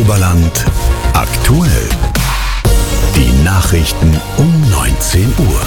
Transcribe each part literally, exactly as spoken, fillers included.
Oberland aktuell. Die Nachrichten um neunzehn Uhr.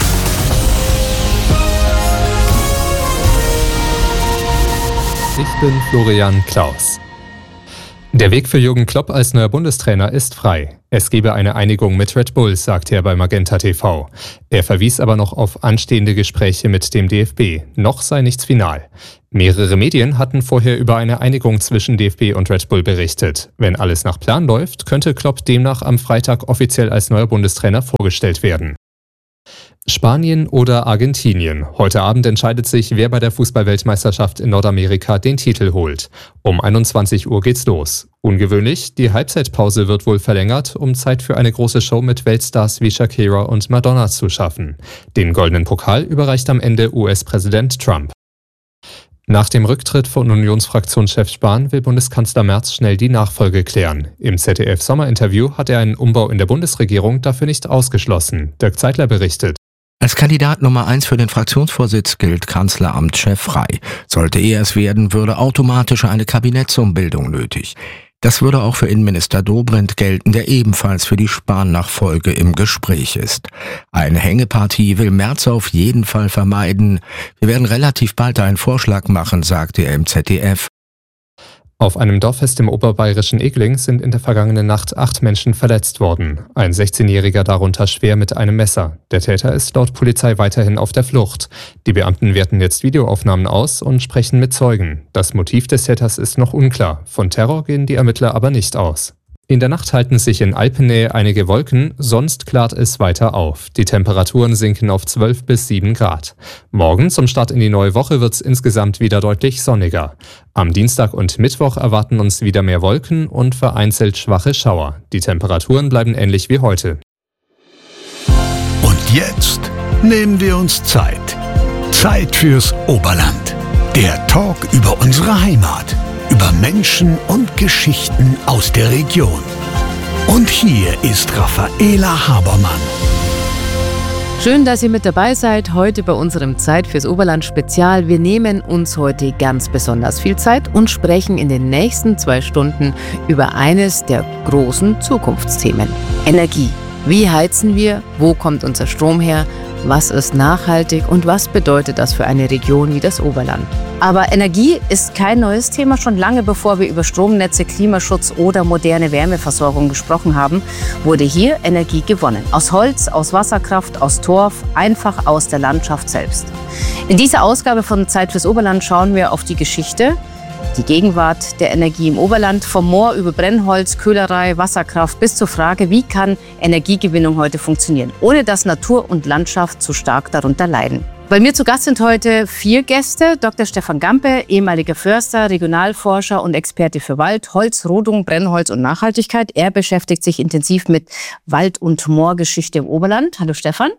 Ich bin Florian Klaus. Der Weg für Jürgen Klopp als neuer Bundestrainer ist frei. Es gebe eine Einigung mit Red Bull, sagte er bei Magenta T V. Er verwies aber noch auf anstehende Gespräche mit dem D F B. Noch sei nichts final. Mehrere Medien hatten vorher über eine Einigung zwischen D F B und Red Bull berichtet. Wenn alles nach Plan läuft, könnte Klopp demnach am Freitag offiziell als neuer Bundestrainer vorgestellt werden. Spanien oder Argentinien. Heute Abend entscheidet sich, wer bei der Fußball-Weltmeisterschaft in Nordamerika den Titel holt. Um einundzwanzig Uhr geht's los. Ungewöhnlich, die Halbzeitpause wird wohl verlängert, um Zeit für eine große Show mit Weltstars wie Shakira und Madonna zu schaffen. Den goldenen Pokal überreicht am Ende U S-Präsident Trump. Nach dem Rücktritt von Unionsfraktionschef Spahn will Bundeskanzler Merz schnell die Nachfolge klären. Im Z D F-Sommerinterview hat er einen Umbau in der Bundesregierung dafür nicht ausgeschlossen. Dirk Zeitler berichtet. Als Kandidat Nummer eins für den Fraktionsvorsitz gilt Kanzleramtschef frei. Sollte er es werden, würde automatisch eine Kabinettsumbildung nötig. Das würde auch für Innenminister Dobrindt gelten, der ebenfalls für die Spahn-Nachfolge im Gespräch ist. Eine Hängepartie will Merz auf jeden Fall vermeiden. Wir werden relativ bald einen Vorschlag machen, sagte er im Z D F. Auf einem Dorffest im oberbayerischen Egling sind in der vergangenen Nacht acht Menschen verletzt worden. Ein sechzehnjähriger darunter schwer mit einem Messer. Der Täter ist laut Polizei weiterhin auf der Flucht. Die Beamten werten jetzt Videoaufnahmen aus und sprechen mit Zeugen. Das Motiv des Täters ist noch unklar. Von Terror gehen die Ermittler aber nicht aus. In der Nacht halten sich in Alpennähe einige Wolken, sonst klart es weiter auf. Die Temperaturen sinken auf zwölf bis sieben Grad. Morgen zum Start in die neue Woche wird es insgesamt wieder deutlich sonniger. Am Dienstag und Mittwoch erwarten uns wieder mehr Wolken und vereinzelt schwache Schauer. Die Temperaturen bleiben ähnlich wie heute. Und jetzt nehmen wir uns Zeit. Zeit fürs Oberland. Der Talk über unsere Heimat. Über Menschen und Geschichten aus der Region. Und hier ist Raffaela Habermann. Schön, dass ihr mit dabei seid, heute bei unserem Zeit fürs Oberland Spezial. Wir nehmen uns heute ganz besonders viel Zeit und sprechen in den nächsten zwei Stunden über eines der großen Zukunftsthemen: Energie. Wie heizen wir? Wo kommt unser Strom her? Was ist nachhaltig und was bedeutet das für eine Region wie das Oberland? Aber Energie ist kein neues Thema. Schon lange bevor wir über Stromnetze, Klimaschutz oder moderne Wärmeversorgung gesprochen haben, wurde hier Energie gewonnen. Aus Holz, aus Wasserkraft, aus Torf, einfach aus der Landschaft selbst. In dieser Ausgabe von Zeit fürs Oberland schauen wir auf die Geschichte, die Gegenwart der Energie im Oberland, vom Moor über Brennholz, Köhlerei, Wasserkraft bis zur Frage, wie kann Energiegewinnung heute funktionieren, ohne dass Natur und Landschaft zu stark darunter leiden. Bei mir zu Gast sind heute vier Gäste. Doktor Stefan Gampe, ehemaliger Förster, Regionalforscher und Experte für Wald, Holz, Rodung, Brennholz und Nachhaltigkeit. Er beschäftigt sich intensiv mit Wald- und Moorgeschichte im Oberland. Hallo Stefan.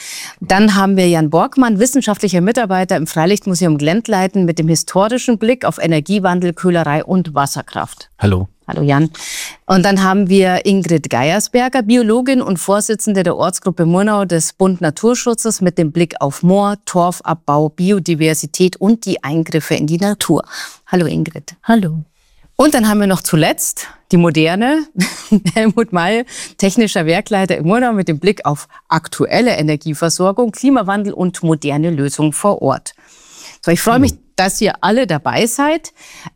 Dann haben wir Jan Borgmann, wissenschaftlicher Mitarbeiter im Freilichtmuseum Glendleiten mit dem historischen Blick auf Energiewandel, Köhlerei und Wasserkraft. Hallo. Hallo Jan. Und dann haben wir Ingrid Geiersberger, Biologin und Vorsitzende der Ortsgruppe Murnau des Bund Naturschutzes mit dem Blick auf Moor, Torfabbau, Biodiversität und die Eingriffe in die Natur. Hallo Ingrid. Hallo. Und dann haben wir noch zuletzt die Moderne, Helmut May, technischer Werkleiter im Murnau mit dem Blick auf aktuelle Energieversorgung, Klimawandel und moderne Lösungen vor Ort. So, ich freue mich, dass ihr alle dabei seid.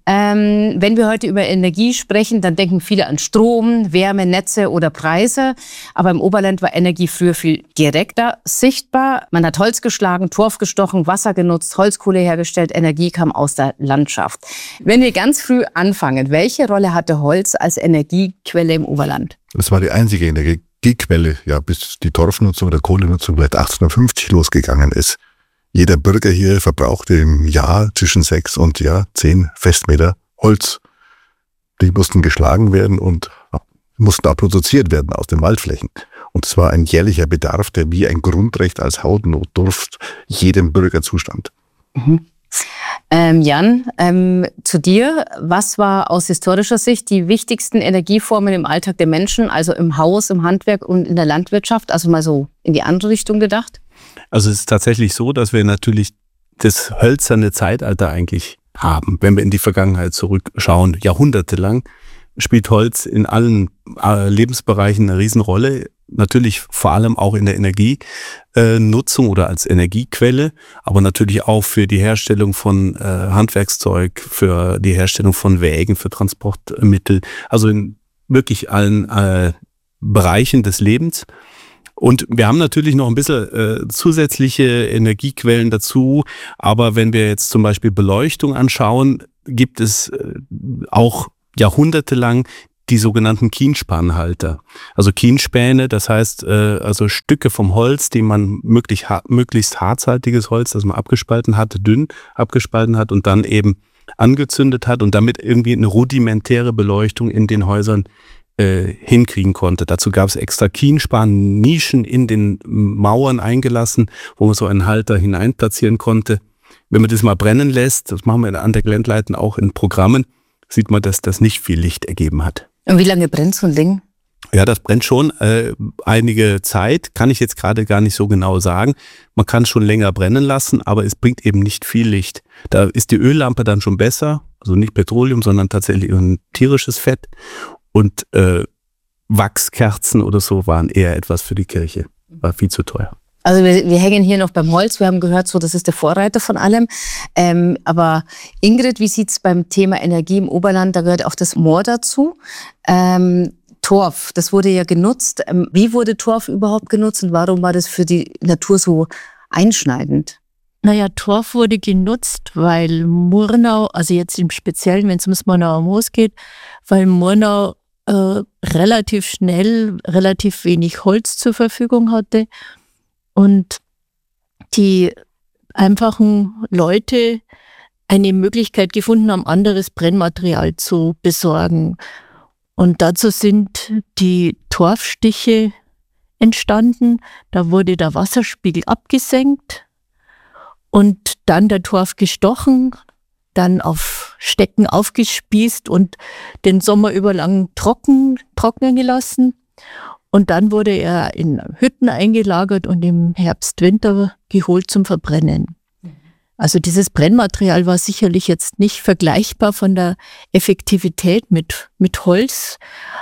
Ähm, wenn wir heute über Energie sprechen, dann denken viele an Strom, Wärme, Netze oder Preise. Aber im Oberland war Energie früher viel direkter sichtbar. Man hat Holz geschlagen, Torf gestochen, Wasser genutzt, Holzkohle hergestellt. Energie kam aus der Landschaft. Wenn wir ganz früh anfangen, welche Rolle hatte Holz als Energiequelle im Oberland? Das war die einzige Energiequelle, ja, bis die Torfnutzung oder Kohlenutzung seit achtzehnhundertfünfzig losgegangen ist. Jeder Bürger hier verbrauchte im Jahr zwischen sechs und ja, zehn Festmeter Holz. Die mussten geschlagen werden und mussten auch produziert werden aus den Waldflächen. Und es war ein jährlicher Bedarf, der wie ein Grundrecht als Hautnotdurft jedem Bürger zustand. Mhm. Ähm, Jan, ähm, zu dir. Was war aus historischer Sicht die wichtigsten Energieformen im Alltag der Menschen, also im Haus, im Handwerk und in der Landwirtschaft? Also mal so in die andere Richtung gedacht? Also es ist tatsächlich so, dass wir natürlich das hölzerne Zeitalter eigentlich haben, wenn wir in die Vergangenheit zurückschauen, jahrhundertelang. spielt Holz in allen äh, Lebensbereichen eine Riesenrolle. Natürlich vor allem auch in der Energienutzung äh, oder als Energiequelle, aber natürlich auch für die Herstellung von äh, Handwerkszeug, für die Herstellung von Wägen, für Transportmittel, also in wirklich allen äh, Bereichen des Lebens. Und wir haben natürlich noch ein bisschen äh, zusätzliche Energiequellen dazu, aber wenn wir jetzt zum Beispiel Beleuchtung anschauen, gibt es äh, auch jahrhundertelang die sogenannten Kienspanhalter. Also Kienspäne, das heißt äh, also Stücke vom Holz, die man möglich, ha- möglichst harzhaltiges Holz, das man abgespalten hat, dünn abgespalten hat und dann eben angezündet hat und damit irgendwie eine rudimentäre Beleuchtung in den Häusern äh, hinkriegen konnte. Dazu gab es extra Kienspan-Nischen in den Mauern eingelassen, wo man so einen Halter hinein platzieren konnte. Wenn man das mal brennen lässt, das machen wir an der Glendleiten auch in Programmen, sieht man, dass das nicht viel Licht ergeben hat. Und wie lange brennt so ein Ding? Ja, das brennt schon äh, einige Zeit, kann ich jetzt gerade gar nicht so genau sagen. Man kann es schon länger brennen lassen, aber es bringt eben nicht viel Licht. Da ist die Öllampe dann schon besser, also nicht Petroleum, sondern tatsächlich ein tierisches Fett. Und äh, Wachskerzen oder so waren eher etwas für die Kirche, war viel zu teuer. Also wir, wir hängen hier noch beim Holz. Wir haben gehört, so das ist der Vorreiter von allem. Ähm, aber Ingrid, wie sieht's beim Thema Energie im Oberland? Da gehört auch das Moor dazu. Ähm, Torf, das wurde ja genutzt. Ähm, wie wurde Torf überhaupt genutzt und warum war das für die Natur so einschneidend? Naja, Torf wurde genutzt, weil Murnau, also jetzt im Speziellen, wenn es ums Murnauer Moos geht, weil Murnau äh, relativ schnell relativ wenig Holz zur Verfügung hatte. Und die einfachen Leute eine Möglichkeit gefunden haben, anderes Brennmaterial zu besorgen. Und dazu sind die Torfstiche entstanden. Da wurde der Wasserspiegel abgesenkt und dann der Torf gestochen, dann auf Stecken aufgespießt und den Sommer über lang trocken, trocknen gelassen. Und dann wurde er in Hütten eingelagert und im Herbst, Winter geholt zum Verbrennen. Also dieses Brennmaterial war sicherlich jetzt nicht vergleichbar von der Effektivität mit, mit Holz.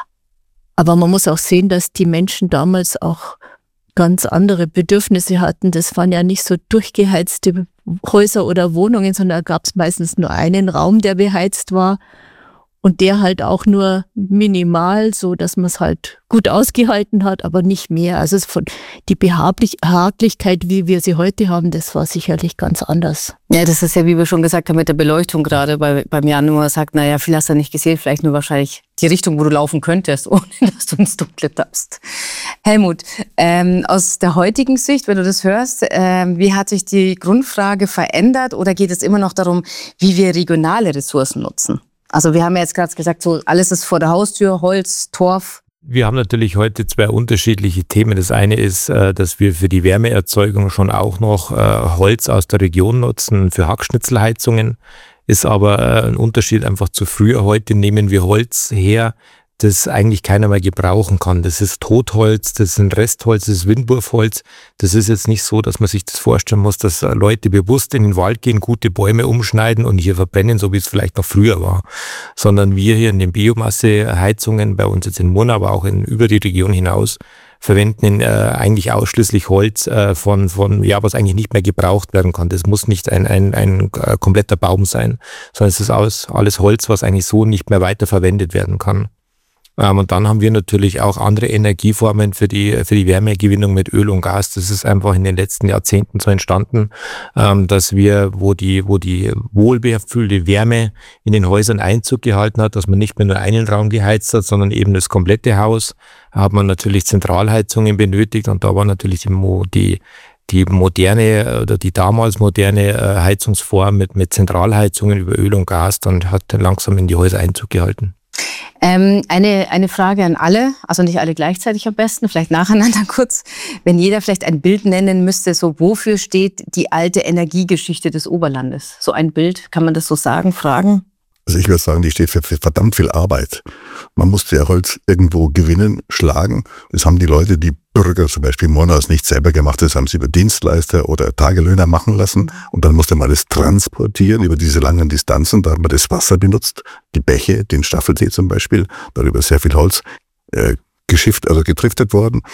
Aber man muss auch sehen, dass die Menschen damals auch ganz andere Bedürfnisse hatten. Das waren ja nicht so durchgeheizte Häuser oder Wohnungen, sondern da gab es meistens nur einen Raum, der beheizt war. Und der halt auch nur minimal, so dass man es halt gut ausgehalten hat, aber nicht mehr. Also es von die Behaglichkeit, wie wir sie heute haben, das war sicherlich ganz anders. Ja, das ist ja, wie wir schon gesagt haben, mit der Beleuchtung gerade bei, beim Jan, wo er sagt, naja, viel hast du nicht gesehen, vielleicht nur wahrscheinlich die Richtung, wo du laufen könntest, ohne dass du ins Dunkle tappst. Helmut, ähm, aus der heutigen Sicht, wenn du das hörst, ähm, wie hat sich die Grundfrage verändert oder geht es immer noch darum, wie wir regionale Ressourcen nutzen? Also wir haben ja jetzt gerade gesagt, so alles ist vor der Haustür, Holz, Torf. Wir haben natürlich heute zwei unterschiedliche Themen. Das eine ist, dass wir für die Wärmeerzeugung schon auch noch Holz aus der Region nutzen, für Hackschnitzelheizungen. Ist aber ein Unterschied einfach zu früher. Heute nehmen wir Holz her, das eigentlich keiner mehr gebrauchen kann. Das ist Totholz, das ist ein Restholz, das ist Windwurfholz. Das ist jetzt nicht so, dass man sich das vorstellen muss, dass Leute bewusst in den Wald gehen, gute Bäume umschneiden und hier verbrennen, so wie es vielleicht noch früher war. Sondern wir hier in den Biomasseheizungen, bei uns jetzt in Murnau, aber auch in, über die Region hinaus, verwenden in, äh, eigentlich ausschließlich Holz äh, von, von, ja, was eigentlich nicht mehr gebraucht werden kann. Das muss nicht ein, ein, ein äh, kompletter Baum sein, sondern es ist alles, alles Holz, was eigentlich so nicht mehr weiter verwendet werden kann. Ähm, und dann haben wir natürlich auch andere Energieformen für die, für die Wärmegewinnung mit Öl und Gas. Das ist einfach in den letzten Jahrzehnten so entstanden, ähm, dass wir, wo die, wo die wohlbefühlte Wärme in den Häusern Einzug gehalten hat, dass man nicht mehr nur einen Raum geheizt hat, sondern eben das komplette Haus, hat man natürlich Zentralheizungen benötigt und da war natürlich die, die die moderne oder die damals moderne Heizungsform mit, mit Zentralheizungen über Öl und Gas dann hat langsam in die Häuser Einzug gehalten. Ähm, eine, eine Frage an alle, also nicht alle gleichzeitig am besten, vielleicht nacheinander kurz. Wenn jeder vielleicht ein Bild nennen müsste, so wofür steht die alte Energiegeschichte des Oberlandes? So ein Bild, kann man das so sagen, fragen? Also ich würde sagen, die steht für, für verdammt viel Arbeit. Man musste ja Holz irgendwo gewinnen, schlagen. Das haben die Leute, die Bürger zum Beispiel in Murnau nicht selber gemacht, das haben sie über Dienstleister oder Tagelöhner machen lassen. Und dann musste man das transportieren über diese langen Distanzen. Da hat man das Wasser benutzt, die Bäche, den Staffelsee zum Beispiel, darüber sehr viel Holz äh, geschifft, also getriftet worden.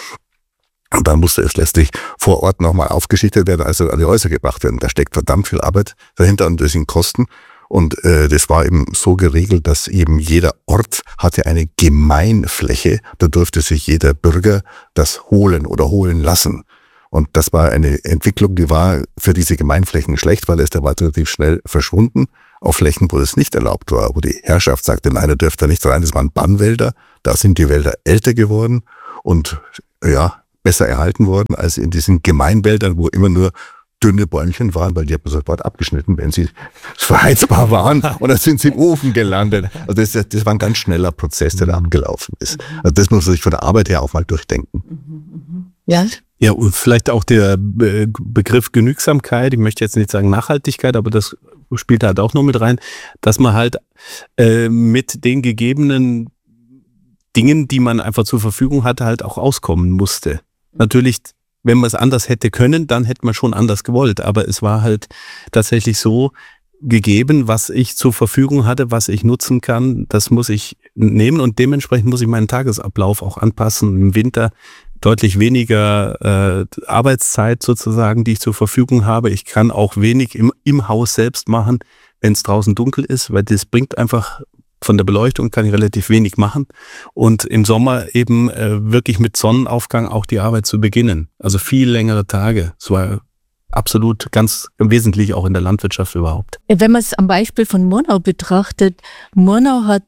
Und dann musste es letztlich vor Ort nochmal aufgeschichtet werden, also an die Häuser gebracht werden. Da steckt verdammt viel Arbeit dahinter und das sind Kosten. Und äh, das war eben so geregelt, dass eben jeder Ort hatte eine Gemeinfläche. Da durfte sich jeder Bürger das holen oder holen lassen. Und das war eine Entwicklung, die war für diese Gemeinflächen schlecht, weil es der Wald relativ schnell verschwunden. Auf Flächen, wo es nicht erlaubt war, wo die Herrschaft sagte, nein, da dürft ihr nicht rein, das waren Bannwälder. Da sind die Wälder älter geworden und ja, besser erhalten worden als in diesen Gemeinwäldern, wo immer nur dünne Bäumchen waren, weil die hat man sofort abgeschnitten, wenn sie verheizbar waren, und dann sind sie im Ofen gelandet. Also das, das war ein ganz schneller Prozess, der da abgelaufen ist. Also das muss man sich von der Arbeit her auch mal durchdenken. Ja. Ja, und vielleicht auch der Be- Begriff Genügsamkeit, ich möchte jetzt nicht sagen Nachhaltigkeit, aber das spielt halt auch noch mit rein, dass man halt äh, mit den gegebenen Dingen, die man einfach zur Verfügung hatte, halt auch auskommen musste. Natürlich, wenn man es anders hätte können, dann hätte man schon anders gewollt. Aber es war halt tatsächlich so gegeben, was ich zur Verfügung hatte, was ich nutzen kann, das muss ich nehmen, und dementsprechend muss ich meinen Tagesablauf auch anpassen. Im Winter deutlich weniger äh, Arbeitszeit sozusagen, die ich zur Verfügung habe. Ich kann auch wenig im, im Haus selbst machen, wenn es draußen dunkel ist, weil das bringt einfach, von der Beleuchtung kann ich relativ wenig machen, und im Sommer eben äh, wirklich mit Sonnenaufgang auch die Arbeit zu beginnen. Also viel längere Tage. Das war absolut ganz wesentlich auch in der Landwirtschaft überhaupt. Wenn man es am Beispiel von Murnau betrachtet, Murnau hat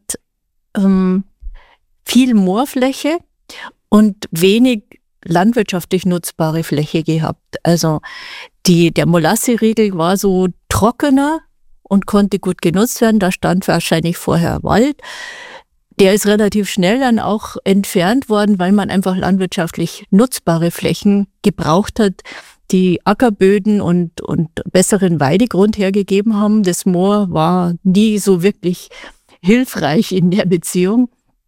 ähm, viel Moorfläche und wenig landwirtschaftlich nutzbare Fläche gehabt. Also die, der Molasseriegel war so trockener und konnte gut genutzt werden. Da stand wahrscheinlich vorher Wald. Der ist relativ schnell dann auch entfernt worden, weil man einfach landwirtschaftlich nutzbare Flächen gebraucht hat, die Ackerböden und, und besseren Weidegrund hergegeben haben. Das Moor war nie so wirklich hilfreich in der Beziehung.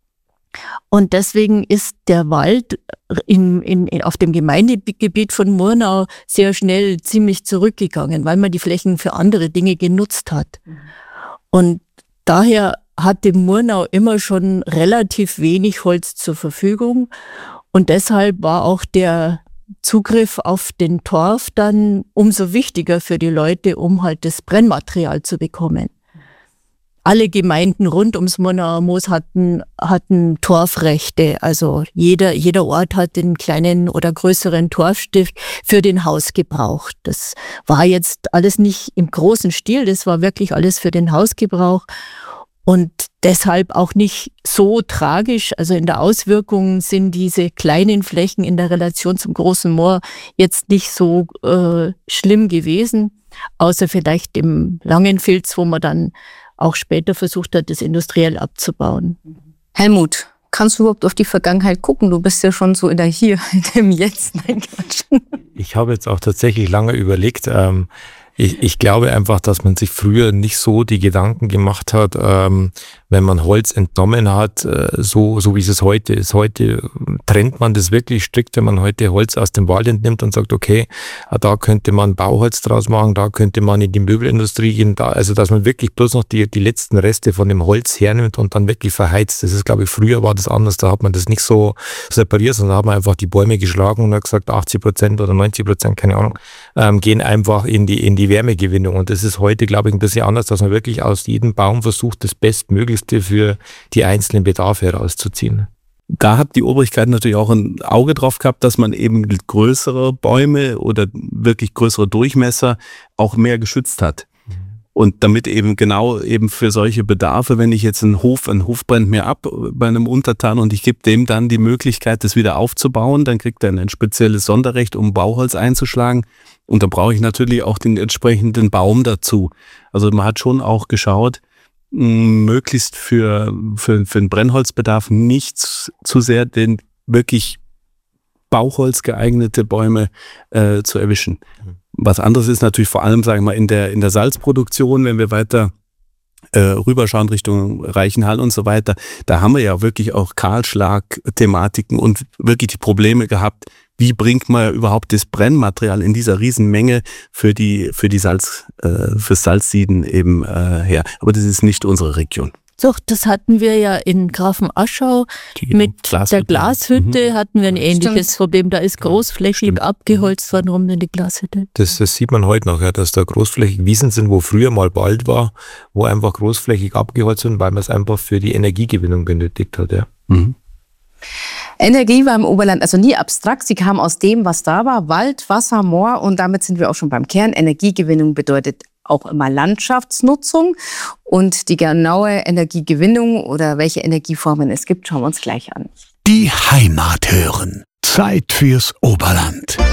Und deswegen ist der Wald in, in, in, auf dem Gemeindegebiet von Murnau sehr schnell ziemlich zurückgegangen, weil man die Flächen für andere Dinge genutzt hat. Und daher hatte Murnau immer schon relativ wenig Holz zur Verfügung. Und deshalb war auch der Zugriff auf den Torf dann umso wichtiger für die Leute, um halt das Brennmaterial zu bekommen. Alle Gemeinden rund ums Murnauer Moos hatten, hatten Torfrechte. Also jeder, jeder Ort hat den kleinen oder größeren Torfstift für den Hausgebrauch. Das war jetzt alles nicht im großen Stil, das war wirklich alles für den Hausgebrauch. Und deshalb auch nicht so tragisch. Also in der Auswirkung sind diese kleinen Flächen in der Relation zum großen Moor jetzt nicht so äh, schlimm gewesen. Außer vielleicht im Langenfilz, wo man dann auch später versucht hat, das industriell abzubauen. Helmut, kannst du überhaupt auf die Vergangenheit gucken? Du bist ja schon so in der Hier, in dem Jetzt. Nein, Quatsch. Ich habe jetzt auch tatsächlich lange überlegt. Ähm, ich, ich glaube einfach, dass man sich früher nicht so die Gedanken gemacht hat, ähm, wenn man Holz entnommen hat, äh, so, so wie es heute ist. Heute trennt man das wirklich strikt, wenn man heute Holz aus dem Wald entnimmt und sagt, okay, da könnte man Bauholz draus machen, da könnte man in die Möbelindustrie gehen, da, also dass man wirklich bloß noch die, die letzten Reste von dem Holz hernimmt und dann wirklich verheizt. Das ist, glaube ich, früher war das anders, da hat man das nicht so separiert, sondern da hat man einfach die Bäume geschlagen und hat gesagt, achtzig Prozent oder neunzig Prozent, keine Ahnung, ähm, gehen einfach in die, in die Wärmegewinnung. Und das ist heute, glaube ich, ein bisschen anders, dass man wirklich aus jedem Baum versucht, das Bestmöglichste für die einzelnen Bedarfe herauszuziehen. Da hat die Obrigkeit natürlich auch ein Auge drauf gehabt, dass man eben größere Bäume oder wirklich größere Durchmesser auch mehr geschützt hat. Und damit eben genau eben für solche Bedarfe, wenn ich jetzt einen Hof, ein Hof brennt mir ab bei einem Untertan und ich gebe dem dann die Möglichkeit, das wieder aufzubauen, dann kriegt er ein spezielles Sonderrecht, um Bauholz einzuschlagen. Und dann brauche ich natürlich auch den entsprechenden Baum dazu. Also man hat schon auch geschaut, möglichst für, für, für den Brennholzbedarf nicht zu sehr den wirklich Bauholz geeignete Bäume äh, zu erwischen. Was anderes ist natürlich vor allem, sagen wir mal, in der, in der Salzproduktion, wenn wir weiter äh, rüberschauen Richtung Reichenhall und so weiter, da haben wir ja wirklich auch Kahlschlag-Thematiken und wirklich die Probleme gehabt, wie bringt man überhaupt das Brennmaterial in dieser Riesenmenge für die für die Salz äh, fürs Salzsieden eben äh, her. Aber das ist nicht unsere Region. Doch, das hatten wir ja in Grafenaschau Die mit Glashütte. der Glashütte Mhm. hatten wir ein ähnliches Stimmt. Problem. Da ist großflächig Stimmt. abgeholzt worden rum in die Glashütte. Das, das sieht man heute noch, ja, dass da großflächig Wiesen sind, wo früher mal Wald war, wo einfach großflächig abgeholzt sind, weil man es einfach für die Energiegewinnung benötigt hat. Ja. Mhm. Energie war im Oberland also nie abstrakt. Sie kam aus dem, was da war. Wald, Wasser, Moor. Und damit sind wir auch schon beim Kern. Energiegewinnung bedeutet auch immer Landschaftsnutzung. Und die genaue Energiegewinnung oder welche Energieformen es gibt, schauen wir uns gleich an. Die Heimat hören. Zeit fürs Oberland.